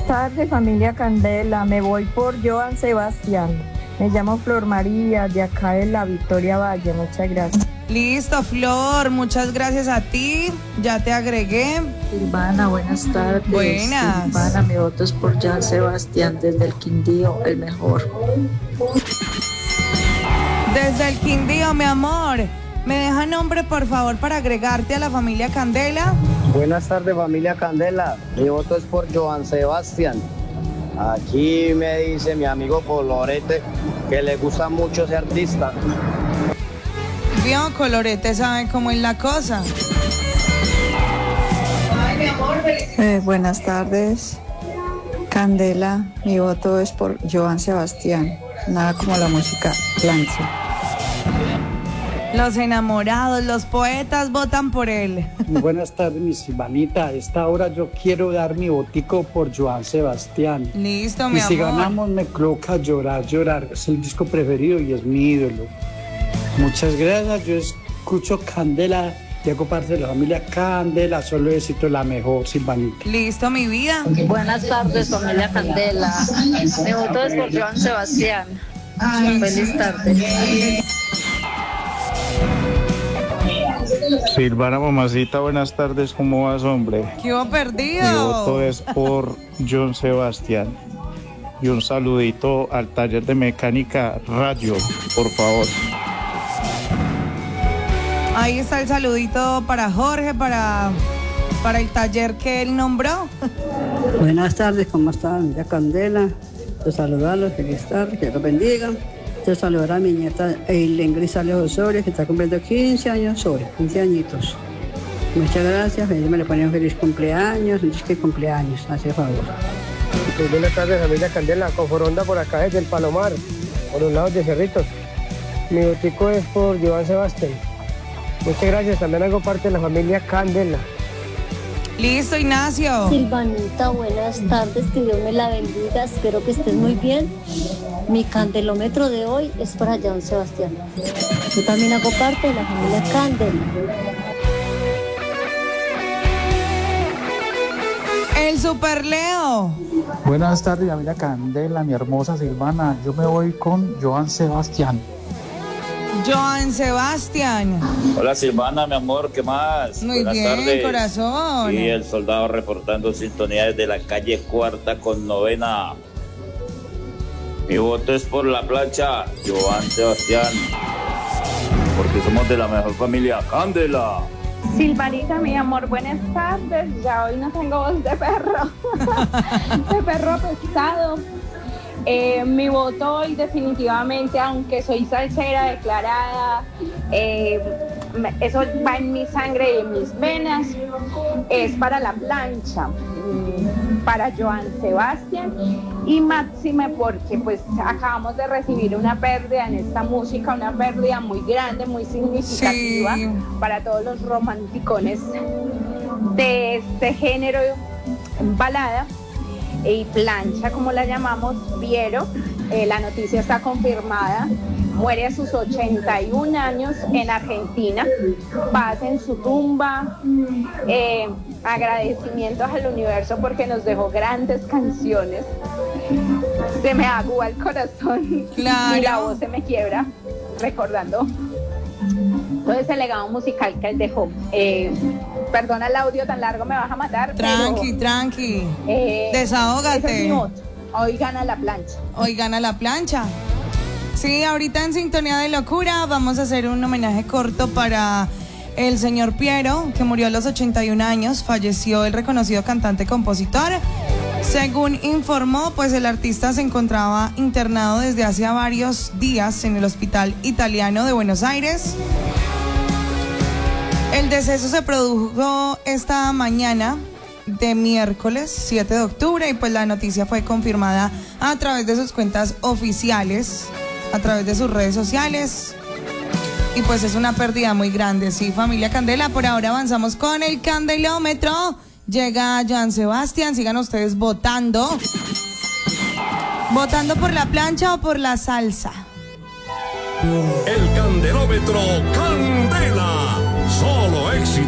tardes, familia Candela. Me voy por Joan Sebastián. Me llamo Flor María, de acá en la Victoria Valle. Muchas gracias. Listo, Flor, muchas gracias a ti. Ya te agregué. Silvana, buenas tardes. Buenas. Silvana, mi voto es por Joan Sebastián desde el Quindío, el mejor. Desde el Quindío, mi amor. ¿Me deja nombre, por favor, para agregarte a la familia Candela? Buenas tardes, familia Candela. Mi voto es por Joan Sebastián. Aquí me dice mi amigo Colorete que le gusta mucho ese artista. Vio, Colorete sabe cómo es la cosa. Ay, mi amor, Buenas tardes, Candela. Mi voto es por Joan Sebastián. Nada como la música plancha. Los enamorados, los poetas votan por él. Buenas tardes, mi Silvanita. A esta hora yo quiero dar mi votico por Joan Sebastián. Listo, mi y si amor. ganamos me coloca Llorar, Llorar. Es el disco preferido y es mi ídolo. Muchas gracias. Yo escucho Candela y hago parte de la familia Candela. Solo necesito la mejor, Silvanita. Listo, mi vida. Buenas tardes, familia Candela. Mi voto es por Joan Sebastián. Feliz tarde. Silvana, mamacita, buenas tardes, ¿cómo vas, hombre? ¿Qué hubo Mi perdido? voto es por John Sebastián. Y un saludito al taller de mecánica Radio, por favor. Ahí está el saludito para Jorge, para el taller que él nombró. Buenas tardes, ¿cómo están? Ya Candela, te saludarlos, feliz tarde, que Dios bendiga. Te saludará a mi nieta Eileen Grisales Osorio, que está cumpliendo 15 años hoy, 15 añitos. Muchas gracias, me le ponen feliz cumpleaños, un disque cumpleaños, hace favor. Buenas tardes, familia Candela, con Foronda por acá desde el Palomar, por los lados de Cerritos. Mi votico es por Joan Sebastián. Muchas gracias, también hago parte de la familia Candela. Listo, Ignacio. Silvanita, buenas tardes, que Dios me la bendiga, espero que estés muy bien. Mi candelómetro de hoy es para Joan Sebastián. Yo también hago parte de la familia Candela. El Super Leo. Buenas tardes, familia Candela, mi hermosa Silvana. Yo me voy con Joan Sebastián. Joan Sebastián. Hola Silvana, mi amor, ¿qué más? Muy Buenas bien, tardes. corazón. Y el soldado reportando sintonía desde la calle Cuarta con Novena. Mi voto es por la plancha, Joan Sebastián. Porque somos de la mejor familia, Candela. Silvanita, mi amor, buenas tardes. Ya hoy no tengo voz de perro, de perro pesado. Mi voto hoy definitivamente, aunque soy salsera declarada, eso va en mi sangre y en mis venas, es para la plancha, para Joan Sebastián, y máxime porque pues acabamos de recibir una pérdida en esta música, una pérdida muy grande, muy significativa, sí, para todos los romanticones de este género balada y plancha, como la llamamos. Piero, la noticia está confirmada, muere a sus 81 años en Argentina, paz en su tumba, agradecimientos al universo porque nos dejó grandes canciones. Se me agua el corazón, claro, y la voz se me quiebra recordando todo ese legado musical que él dejó. Perdona el audio tan largo, me vas a matar. Tranqui, tranqui. Desahógate. Ese es mi voto. Hoy gana la plancha. Hoy gana la plancha. Sí, ahorita en Sintonía de Locura vamos a hacer un homenaje corto para el señor Piero, que murió a los 81 años. Falleció el reconocido cantante compositor. Según informó, pues el artista se encontraba internado desde hace varios días en el Hospital Italiano de Buenos Aires. El deceso se produjo esta mañana de miércoles 7 de octubre y pues la noticia fue confirmada a través de sus cuentas oficiales, a través de sus redes sociales, y pues es una pérdida muy grande. Sí, familia Candela, por ahora avanzamos con el candelómetro. Llega Joan Sebastián, sigan ustedes votando por la plancha o por la salsa. El candelómetro Candela, solo éxito.